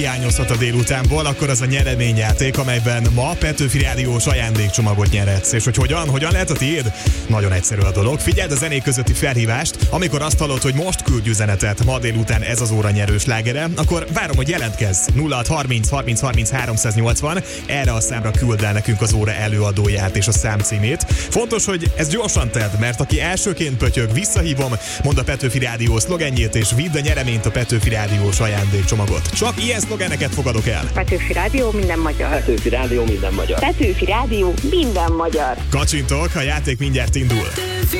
hiányozhat a délutánból, akkor az a nyereményjáték, amelyben ma Petőfi Rádiós ajándékcsomagot nyerhetsz. És hogy hogyan lehet a tiéd? Nagyon egyszerű a dolog. Figyeld a zenék közötti felhívást, amikor azt hallod, hogy most küldj üzenetet, ma délután ez az óra nyerő slágere, akkor várom, hogy jelentkezz. 0630 30 30 380, erre a számra küld el nekünk az óra előadóját és a számcímét. Fontos, hogy ezt gyorsan tedd, mert aki elsőként pötyög, visszahívom, mond a Petőfi Rádió szlogenjét, és vidd a nyereményt, a Petőfi Rádiós ajándékcsomagot. Csak ilyen szlogeneket fogadok el. Petőfi Rádió, minden magyar. Petőfi Rádió, minden magyar. Petőfi Rádió, minden magyar. Kacsintok, a játék mindjárt indul.